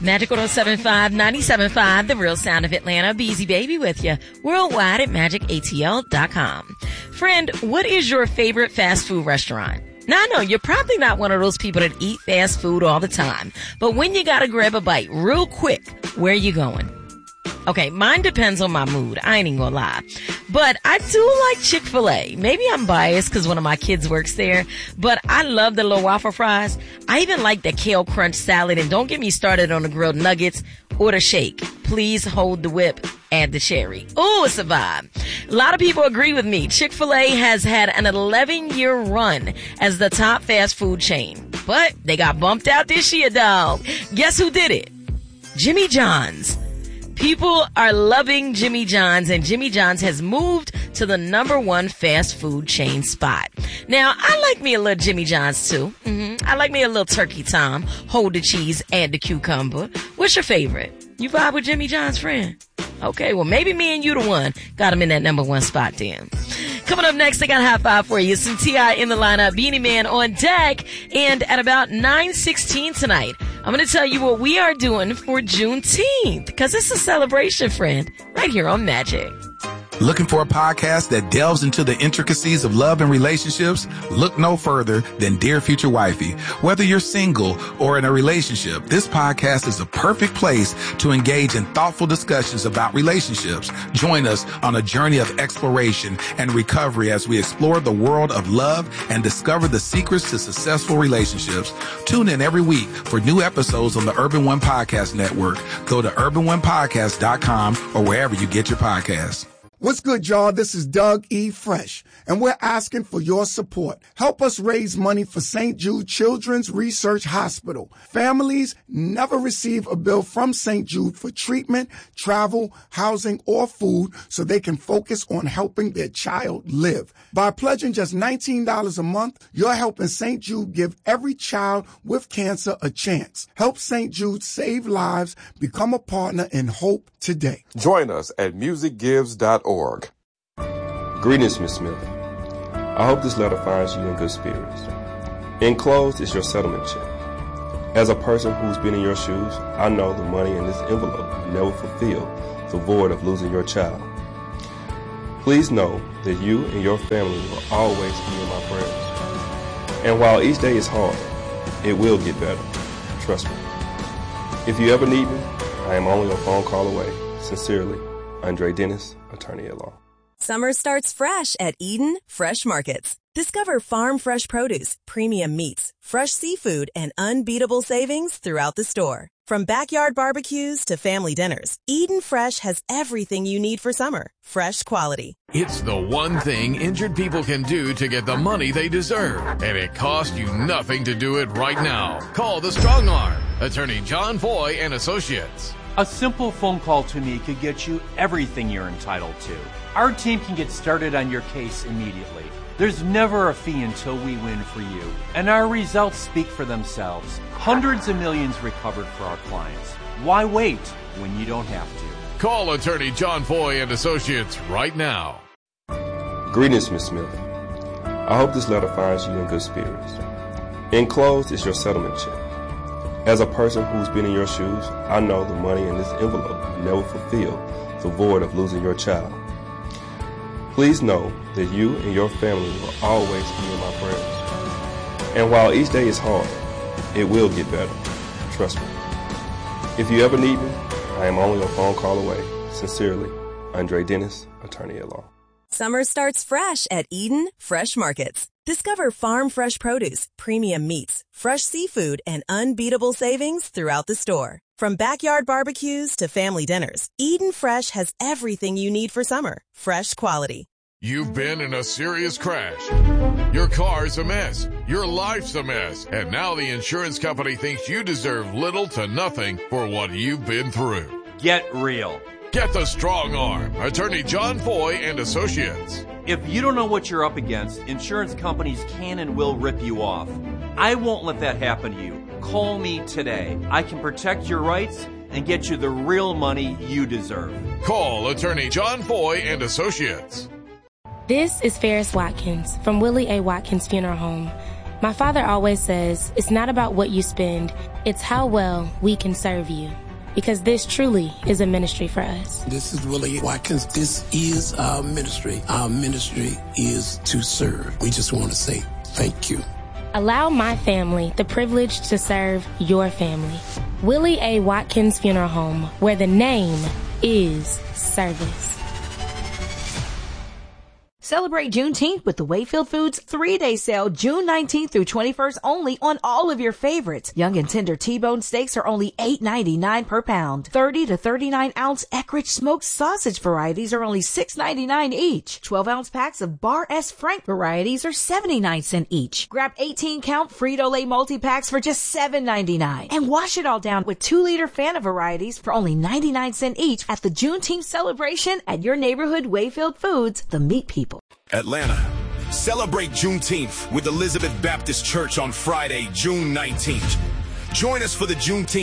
Magic 107.5, 97.5, the real sound of Atlanta. Beezy Baby with you. Worldwide at magicatl.com. Friend, what is your favorite fast food restaurant? Now, I know you're probably not one of those people that eat fast food all the time, but when you gotta grab a bite real quick, where are you going? Okay, mine depends on my mood. I ain't even gonna lie. But I do like Chick-fil-A. Maybe I'm biased because one of my kids works there, but I love the little waffle fries. I even like the kale crunch salad, and don't get me started on the grilled nuggets or the shake. Please hold the whip, add the cherry. Ooh, it's a vibe. A lot of people agree with me. Chick-fil-A has had an 11-year run as the top fast food chain, but they got bumped out this year, dog. Guess who did it? Jimmy John's. People are loving Jimmy John's, and Jimmy John's has moved to the #1 fast food chain spot. Now, I like me a little Jimmy John's too. I like me a little turkey tom, hold the cheese, add the cucumber. What's your favorite? You vibe with Jimmy John's, friend? Okay, well, maybe me and you the one got him in that #1 spot then. Coming up next, I got a high five for you. Some T.I. in the lineup, Beanie Man on deck, and at about 9:16 tonight, I'm going to tell you what we are doing for Juneteenth, because it's a celebration, friend, right here on Magic. Looking for a podcast that delves into the intricacies of love and relationships? Look no further than Dear Future Wifey. Whether you're single or in a relationship, this podcast is a perfect place to engage in thoughtful discussions about relationships. Join us on a journey of exploration and recovery as we explore the world of love and discover the secrets to successful relationships. Tune in every week for new episodes on the Urban One Podcast Network. Go to urbanonepodcast.com or wherever you get your podcasts. What's good, y'all? This is Doug E. Fresh, and we're asking for your support. Help us raise money for St. Jude Children's Research Hospital. Families never receive a bill from St. Jude for treatment, travel, housing, or food, so they can focus on helping their child live. By pledging just $19 a month, you're helping St. Jude give every child with cancer a chance. Help St. Jude save lives. Become a partner in hope today. Join us at musicgives.org. Greetings, Ms. Smith. I hope this letter finds you in good spirits. Enclosed is your settlement check. As a person who's been in your shoes, I know the money in this envelope will never fulfill the void of losing your child. Please know that you and your family will always be in my prayers. And while each day is hard, it will get better. Trust me. If you ever need me, I am only a phone call away. Sincerely, Andre Dennis, attorney at law. Summer starts fresh at Eden Fresh Markets. Discover farm fresh produce, premium meats, fresh seafood, and unbeatable savings throughout the store. From backyard barbecues to family dinners, Eden Fresh has everything you need for summer. Fresh quality. It's the one thing injured people can do to get the money they deserve, and it costs you nothing to do it right now. Call the Strong Arm, attorney John Foy and Associates. A simple phone call to me could get you everything you're entitled to. Our team can get started on your case immediately. There's never a fee until we win for you, and our results speak for themselves. Hundreds of millions recovered for our clients. Why wait when you don't have to? Call attorney John Foy and Associates right now. Greetings, Ms. Smith. I hope this letter finds you in good spirits. Enclosed is your settlement check. As a person who's been in your shoes, I know the money in this envelope will never fulfill the void of losing your child. Please know that you and your family will always be in my prayers. And while each day is hard, it will get better. Trust me. If you ever need me, I am only a phone call away. Sincerely, Andre Dennis, attorney at law. Summer starts fresh at Eden Fresh Markets. Discover farm fresh produce, premium meats, fresh seafood, and unbeatable savings throughout the store. From backyard barbecues to family dinners, Eden Fresh has everything you need for summer. Fresh quality. You've been in a serious crash. Your car's a mess. Your life's a mess. And now the insurance company thinks you deserve little to nothing for what you've been through. Get real. Get the Strong Arm, attorney John Foy and Associates. If you don't know what you're up against, insurance companies can and will rip you off. I won't let that happen to you. Call me today. I can protect your rights and get you the real money you deserve. Call attorney John Foy and Associates. This is Ferris Watkins from Willie A. Watkins Funeral Home. My father always says, it's not about what you spend, it's how well we can serve you. Because this truly is a ministry for us. This is Willie Watkins. This is our ministry. Our ministry is to serve. We just want to say thank you. Allow my family the privilege to serve your family. Willie A. Watkins Funeral Home, where the name is service. Celebrate Juneteenth with the Wayfield Foods 3-day sale June 19th through 21st only on all of your favorites. Young and tender T-bone steaks are only $8.99 per pound. 30 to 39-ounce Eckrich smoked sausage varieties are only $6.99 each. 12-ounce packs of Bar S Frank varieties are 79 cents each. Grab 18-count Frito-Lay multi-packs for just $7.99. And wash it all down with 2-liter Fanta varieties for only 99 cents each at the Juneteenth celebration at your neighborhood Wayfield Foods, the meat people. Atlanta, celebrate Juneteenth with Elizabeth Baptist Church on Friday, June 19th. Join us for the Juneteenth